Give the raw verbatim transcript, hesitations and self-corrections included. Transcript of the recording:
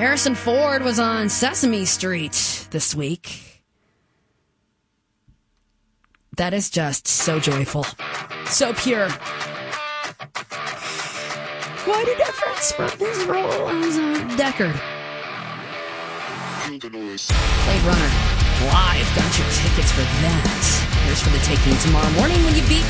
Harrison Ford was on Sesame Street this week. That is just so joyful. So pure. Quite a difference from his role as a Deckard. Blade Runner live. Got your tickets for that. Here's for the taking tomorrow morning when you beat